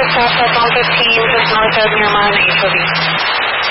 southwest 115, just north of Miramar and HOV.